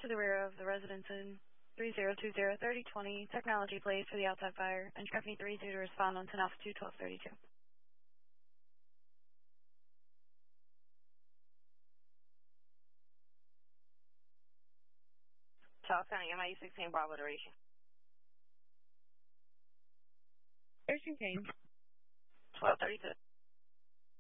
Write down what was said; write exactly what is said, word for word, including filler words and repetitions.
to the rear of the residence in three zero two zero thirty twenty Technology Place for the outside fire. Instruct me three zero to respond on ten altitude twelve thirty-two. Charles County, M I U sixteen Bravo duration. Ocean Kane. twelve thirty-two.